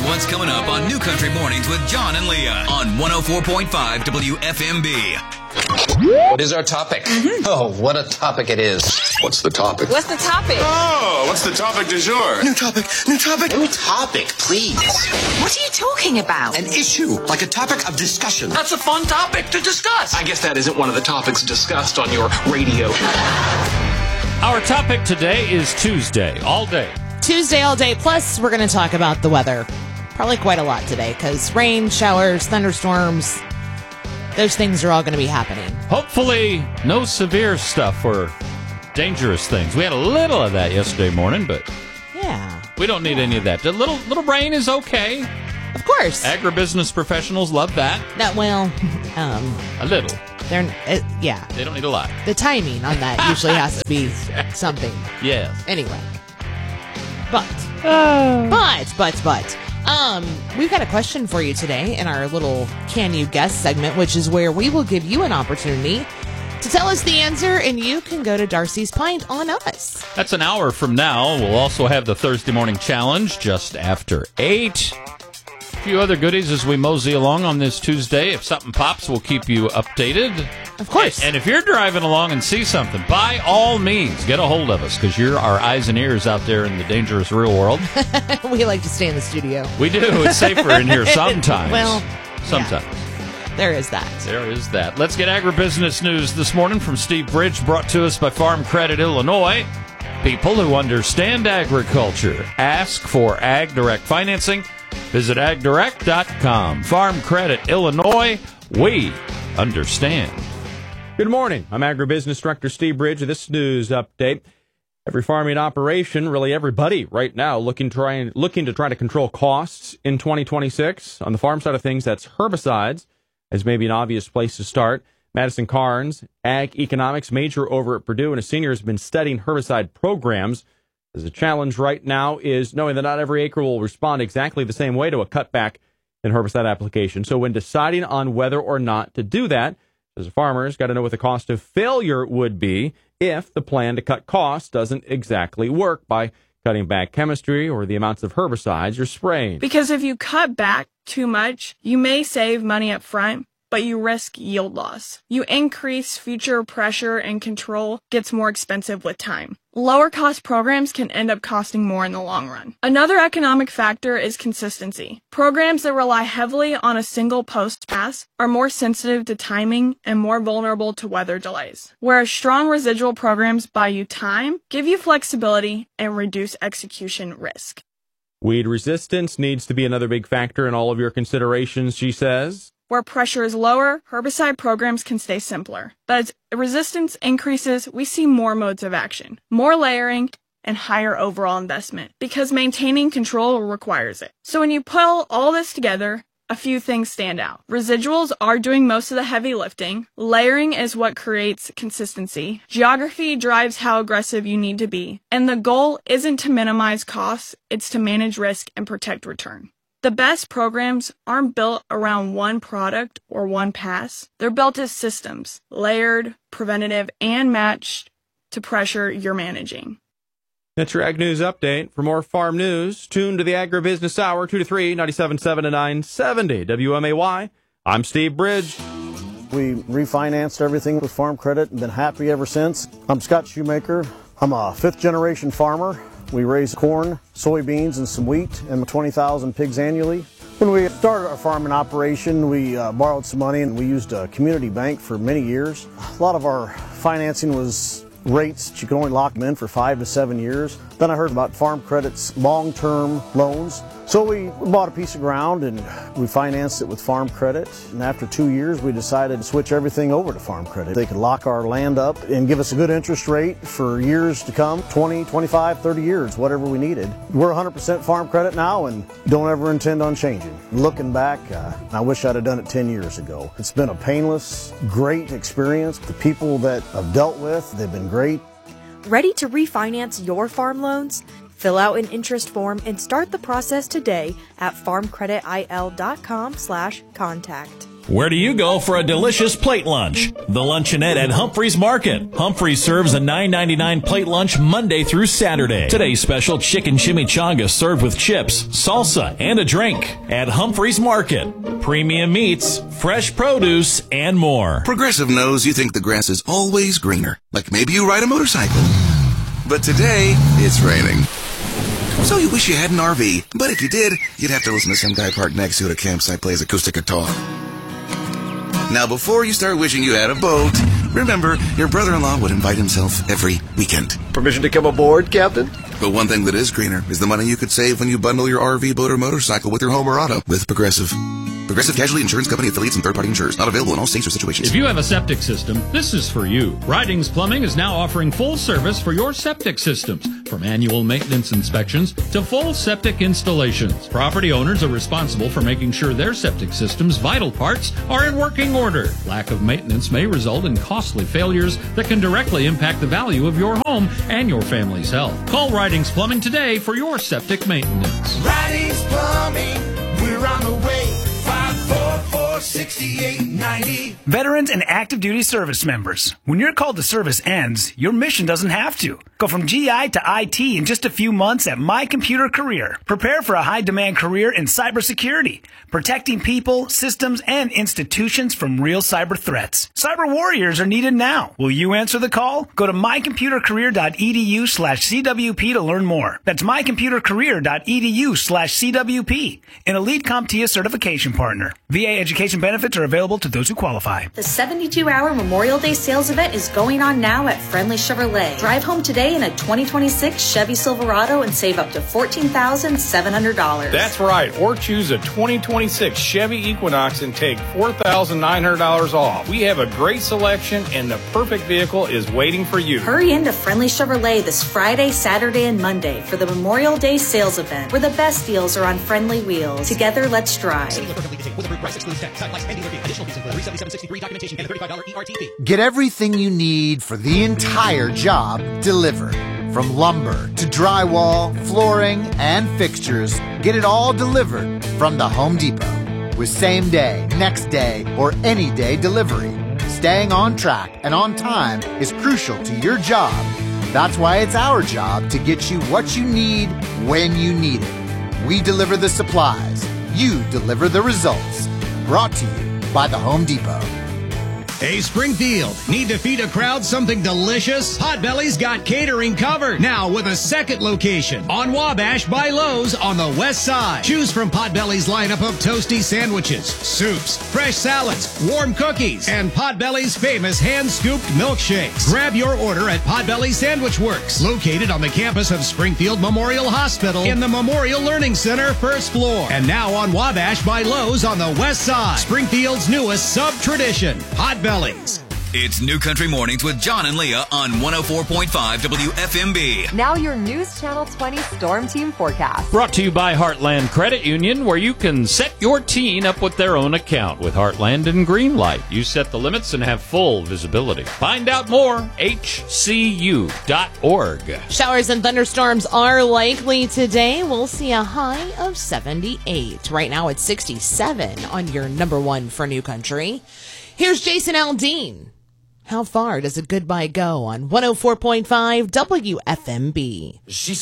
what's coming up on New Country Mornings with John and Leah on 104.5 WFMB. What is our topic? Oh, what a topic it is. What's the topic? What's the topic? Oh, what's the topic du jour? New topic, new topic. New topic, please. What are you talking about? An issue, like a topic of discussion. That's a fun topic to discuss. I guess that isn't one of the topics discussed on your radio. Our topic today is Tuesday, all day. Tuesday all day, plus we're going to talk about the weather. Probably quite a lot today, because rain, showers, thunderstorms, those things are all going to be happening. Hopefully no severe stuff or dangerous things. We had a little of that yesterday morning, but yeah, we don't need any of that. A little rain is okay. Of course. Agribusiness professionals love that. A little. Yeah. They don't need a lot. The timing on that usually has to be something. Yes. Anyway. But, we've got a question for you today in our little Can You Guess segment, which is where we will give you an opportunity to tell us the answer, and you can go to Darcy's Pint on us. That's an hour from now. We'll also have the Thursday morning challenge just after 8. A few other goodies as we mosey along on this Tuesday. If something pops, we'll keep you updated. Of course. And if you're driving along and see something, by all means, get a hold of us, because you're our eyes and ears out there in the dangerous real world. We like to stay in the studio. We do. It's safer in here sometimes. Well, sometimes. Yeah. There is that. There is that. Let's get agribusiness news this morning from Steve Bridge, brought to us by Farm Credit Illinois. People who understand agriculture. Ask for Ag Direct financing. Visit agdirect.com. Farm Credit Illinois. We understand. Good morning. I'm Agribusiness Director Steve Bridge with this news update. Every farming operation, really everybody right now, looking to try to control costs in 2026. On the farm side of things, that's herbicides, as maybe an obvious place to start. Madison Carnes, ag economics major over at Purdue and a senior, has been studying herbicide programs. The challenge right now is knowing that not every acre will respond exactly the same way to a cutback in herbicide application. So when deciding on whether or not to do that, as a farmer's got to know what the cost of failure would be if the plan to cut costs doesn't exactly work by cutting back chemistry or the amounts of herbicides you're spraying. Because if you cut back too much, you may save money up front, but you risk yield loss. You increase future pressure, and control gets more expensive with time. Lower cost programs can end up costing more in the long run. Another economic factor is consistency. Programs that rely heavily on a single post pass are more sensitive to timing and more vulnerable to weather delays, whereas strong residual programs buy you time, give you flexibility, and reduce execution risk. Weed resistance needs to be another big factor in all of your considerations, she says. Where pressure is lower, herbicide programs can stay simpler. But as resistance increases, we see more modes of action, more layering, and higher overall investment, because maintaining control requires it. So when you pull all this together, a few things stand out. Residuals are doing most of the heavy lifting. Layering is what creates consistency. Geography drives how aggressive you need to be. And the goal isn't to minimize costs, it's to manage risk and protect return. The best programs aren't built around one product or one pass. They're built as systems, layered, preventative, and matched to pressure you're managing. That's your Ag News Update. For more farm news, tune to the Agribusiness Hour, 2 to 3, 97.7 to 970 WMAY. I'm Steve Bridge. We refinanced everything with Farm Credit and been happy ever since. I'm Scott Shoemaker. I'm a fifth-generation farmer. We raise corn, soybeans, and some wheat, and 20,000 pigs annually. When we started our farming operation, we borrowed some money, and we used a community bank for many years. A lot of our financing was rates that you could only lock them in for 5 to 7 years. Then I heard about Farm Credit's long-term loans. So we bought a piece of ground and we financed it with Farm Credit. And after 2 years, we decided to switch everything over to Farm Credit. They could lock our land up and give us a good interest rate for years to come, 20, 25, 30 years, whatever we needed. We're 100% Farm Credit now and don't ever intend on changing. Looking back, I wish I'd have done it 10 years ago. It's been a painless, great experience. The people that I've dealt with, they've been great. Ready to refinance your farm loans? Fill out an interest form and start the process today at farmcreditil.com/contact. Where do you go for a delicious plate lunch? The Luncheonette at Humphreys Market. Humphreys serves a $9.99 plate lunch Monday through Saturday. Today's special chicken chimichanga served with chips, salsa, and a drink. At Humphreys Market. Premium meats, fresh produce, and more. Progressive knows you think the grass is always greener. Like maybe you ride a motorcycle. But today, it's raining. So you wish you had an RV. But if you did, you'd have to listen to some guy parked next to you at a campsite plays acoustic guitar. Now, before you start wishing you had a boat, remember, your brother-in-law would invite himself every weekend. Permission to come aboard, Captain? But one thing that is greener is the money you could save when you bundle your RV, boat, or motorcycle with your home or auto with Progressive. Progressive Casualty Insurance Company affiliates and third-party insurers. Not available in all states or situations. If you have a septic system, this is for you. Ridings Plumbing is now offering full service for your septic systems. From annual maintenance inspections to full septic installations. Property owners are responsible for making sure their septic system's vital parts are in working order. Lack of maintenance may result in costly failures that can directly impact the value of your home and your family's health. Call Ridings Plumbing today for your septic maintenance. Ridings Plumbing, we're on the way. 544-6890. Veterans and active duty service members. When your call to service ends, your mission doesn't have to. Go from GI to IT in just a few months at My Computer Career. Prepare for a high-demand career in cybersecurity, protecting people, systems, and institutions from real cyber threats. Cyber warriors are needed now. Will you answer the call? Go to mycomputercareer.edu/CWP to learn more. That's mycomputercareer.edu/CWP. An Elite CompTIA certification partner. VA education benefits are available to those who qualify. The 72-hour Memorial Day sales event is going on now at Friendly Chevrolet. Drive home today in a 2026 Chevy Silverado and save up to $14,700. That's right. Or choose a 2026 Chevy Equinox and take $4,900 off. We have a great selection and the perfect vehicle is waiting for you. Hurry into Friendly Chevrolet this Friday, Saturday, and Monday for the Memorial Day sales event, where the best deals are on Friendly wheels. Together, let's drive. Get everything you need for the entire job delivered. From lumber to drywall, flooring, and fixtures, get it all delivered from the Home Depot. With same day, next day, or any day delivery. Staying on track and on time is crucial to your job. That's why it's our job to get you what you need when you need it. We deliver the supplies. You deliver the results. Brought to you by the Home Depot. Hey, Springfield, need to feed a crowd something delicious? Potbelly's got catering covered. Now with a second location on Wabash by Lowe's on the west side. Choose from Potbelly's lineup of toasty sandwiches, soups, fresh salads, warm cookies, and Potbelly's famous hand-scooped milkshakes. Grab your order at Potbelly Sandwich Works, located on the campus of Springfield Memorial Hospital in the Memorial Learning Center, first floor. And now on Wabash by Lowe's on the west side. Springfield's newest sub-tradition, Potbelly. It's New Country Mornings with John and Leah on 104.5 WFMB. Now your News Channel 20 Storm Team forecast. Brought to you by Heartland Credit Union, where you can set your teen up with their own account with Heartland and Greenlight. You set the limits and have full visibility. Find out more, hcu.org. Showers and thunderstorms are likely today. We'll see a high of 78. Right now it's 67 on your number one for New Country. Here's Jason Aldean. How far does a goodbye go on 104.5 WFMB? She